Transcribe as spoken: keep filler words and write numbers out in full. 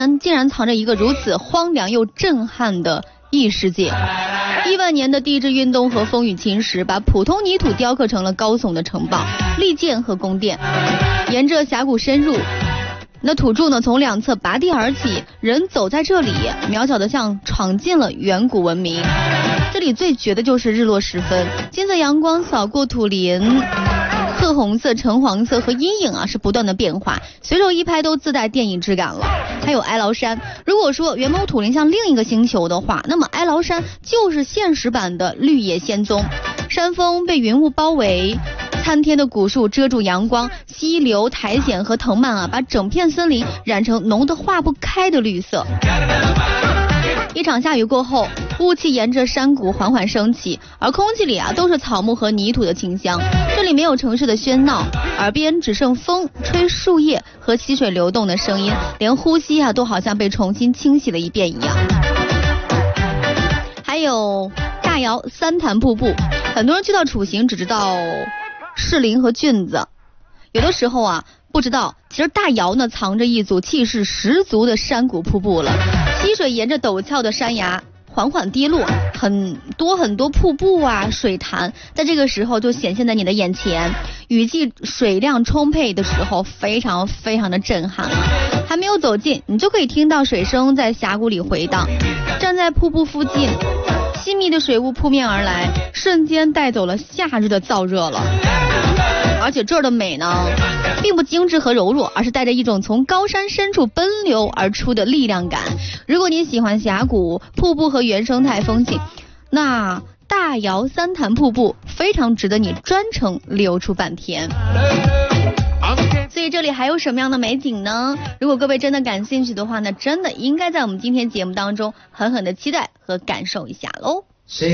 嗯，竟然藏着一个如此荒凉又震撼的异世界。亿万年的地质运动和风雨侵蚀，把普通泥土雕刻成了高耸的城堡、利剑和宫殿。沿着峡谷深入，那土柱呢从两侧拔地而起，人走在这里，渺小的像闯进了远古文明。这里最绝的就是日落时分，金色阳光扫过土林，褐红色、橙黄色和阴影啊是不断的变化，随手一拍都自带电影质感了。还有哀牢山，如果说元谋土林像另一个星球的话，那么哀牢山就是现实版的绿野仙踪。山峰被云雾包围，参天的古树遮住阳光，溪流、苔藓和藤蔓啊，把整片森林染成浓得化不开的绿色。一场下雨过后，雾气沿着山谷缓缓升起，而空气里啊都是草木和泥土的清香。这里没有城市的喧闹，耳边只剩风吹树叶和溪水流动的声音，连呼吸啊都好像被重新清洗了一遍一样。还有大瑶三潭瀑布，很多人去到楚行只知道士林和菌子，有的时候啊不知道其实大瑶呢藏着一组气势十足的山谷瀑布了。溪水沿着陡峭的山崖缓缓跌落，很多很多瀑布啊水潭在这个时候就显现在你的眼前。雨季水量充沛的时候非常非常的震撼啊！还没有走近，你就可以听到水声在峡谷里回荡。站在瀑布附近，细密的水雾扑面而来，瞬间带走了夏日的燥热了。而且这儿的美呢并不精致和柔弱，而是带着一种从高山深处奔流而出的力量感。如果你喜欢峡谷、瀑布和原生态风景，那大瑶三潭瀑布非常值得你专程溜出半天。所以这里还有什么样的美景呢？如果各位真的感兴趣的话呢，真的应该在我们今天节目当中狠狠的期待和感受一下喽。